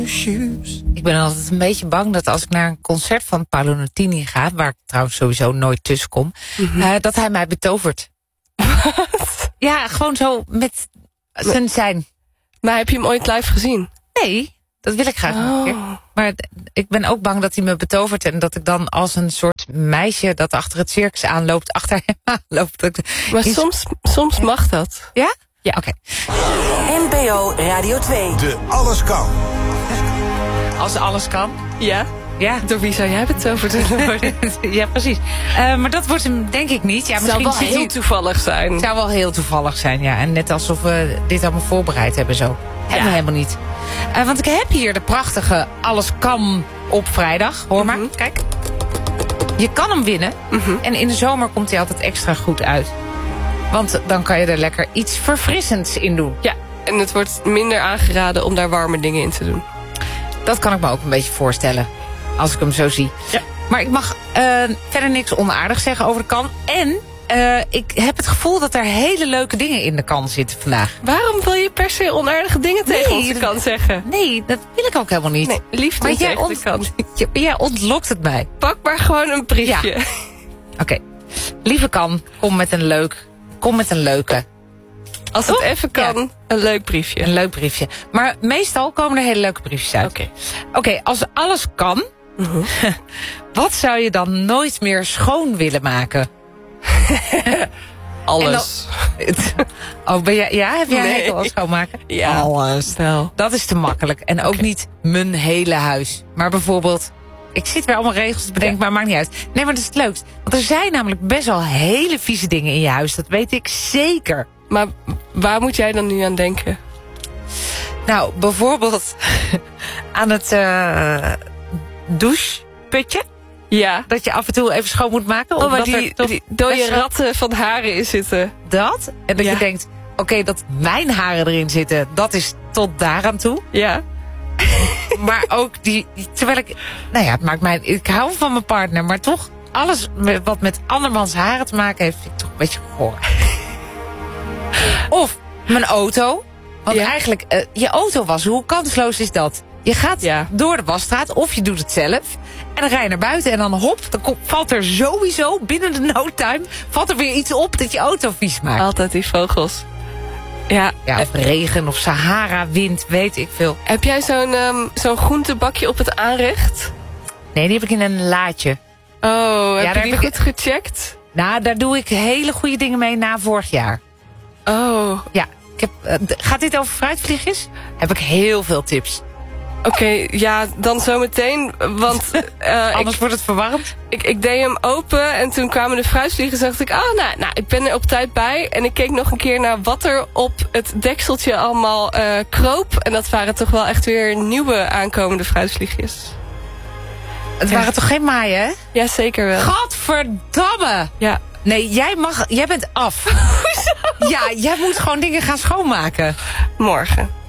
Ik ben altijd een beetje bang dat als ik naar een concert van Paolo Nutini ga, waar ik trouwens sowieso nooit tussen kom, dat hij mij betovert. Wat? Ja, gewoon zo met zijn zijn. Maar heb je hem ooit live gezien? Nee, dat wil ik graag nog een keer. Maar ik ben ook bang dat hij me betovert en dat ik dan als een soort meisje dat achter het circus aanloopt, achter hem aanloopt. Maar soms mag dat. Ja? Ja. Oké. NPO Radio 2. De Alles Kan. Als alles kan. Ja? Ja. Door wie zou jij betoverd willen worden? Ja, precies. Maar dat wordt hem denk ik niet. Ja, Het zou wel heel toevallig zijn. Het zou wel heel toevallig zijn, ja. En net alsof we dit allemaal voorbereid hebben zo. Hebben we helemaal niet. Want ik heb hier de prachtige Alles Kan op vrijdag. Hoor maar, kijk. Je kan hem winnen. En in de zomer komt hij altijd extra goed uit. Want dan kan je er lekker iets verfrissends in doen. Ja, en het wordt minder aangeraden om daar warme dingen in te doen. Dat kan ik me ook een beetje voorstellen. Als ik hem zo zie. Ja. Maar ik mag verder niks onaardigs zeggen over de kan. En ik heb het gevoel dat er hele leuke dingen in de kan zitten vandaag. Waarom wil je per se onaardige dingen tegen onze kan zeggen? Nee, dat wil ik ook helemaal niet. Nee, liefde maar tegen de kan. Jij ontlokt het mij. Pak maar gewoon een briefje. Ja. Oké. Lieve kan, kom met een leuke. Als het even kan, een leuk briefje. Een leuk briefje. Maar meestal komen er hele leuke briefjes uit. Oké, als alles kan, wat zou je dan nooit meer schoon willen maken? Alles. Heb jij een hekel aan schoonmaken? Ja, alles. Wel. Dat is te makkelijk. En ook niet mijn hele huis. Maar bijvoorbeeld, ik zit weer allemaal regels te bedenken, maar maakt niet uit. Nee, maar dat is het leukst. Want er zijn namelijk best wel hele vieze dingen in je huis. Dat weet ik zeker. Maar waar moet jij dan nu aan denken? Nou, bijvoorbeeld aan het doucheputje. Ja. Dat je af en toe even schoon moet maken. Waar die dode ratten van haren in zitten. Dat. En dat je denkt, oké, dat mijn haren erin zitten, dat is tot daaraan toe. Ja. Maar ook terwijl ik, nou ja, het maakt mij, ik hou van mijn partner, maar toch alles wat met andermans haren te maken heeft, vind ik toch een beetje goor. Of mijn auto. Want eigenlijk, je auto wassen, hoe kansloos is dat? Je gaat door de wasstraat of je doet het zelf. En dan rij je naar buiten en dan hop, dan valt er sowieso binnen de no time valt er weer iets op dat je auto vies maakt. Altijd die vogels. Ja, of regen of Sahara-wind, weet ik veel. Heb jij zo'n groentebakje op het aanrecht? Nee, die heb ik in een laadje. Oh, heb je die goed gecheckt? Nou, daar doe ik hele goede dingen mee na vorig jaar. Oh. Ja, gaat dit over fruitvliegjes? Heb ik heel veel tips. Oké, ja, dan zometeen, want anders wordt het verwarmd. Ik deed hem open en toen kwamen de fruitvliegers en dacht ik, nou, ik ben er op tijd bij. En ik keek nog een keer naar wat er op het dekseltje allemaal kroop. En dat waren toch wel echt weer nieuwe aankomende fruitvliegjes. Het waren toch geen maaien, hè? Ja, zeker wel. Gadverdamme! Ja. Nee, jij bent af. Ja, jij moet gewoon dingen gaan schoonmaken. Morgen.